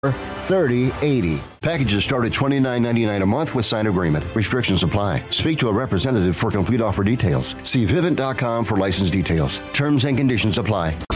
3080. Packages start at $29.99 a month with signed agreement. Restrictions apply. Speak to a representative for complete offer details. See Vivint.com for license details. Terms and conditions apply.